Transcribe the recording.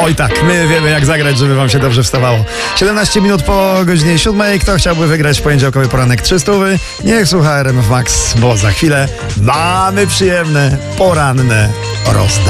Oj tak, my wiemy jak zagrać, żeby wam się dobrze wstawało. 17 minut po godzinie 7. Kto chciałby wygrać poniedziałkowy poranek 300? Niech słucha RMF Max, bo za chwilę mamy przyjemne poranne rozdanie.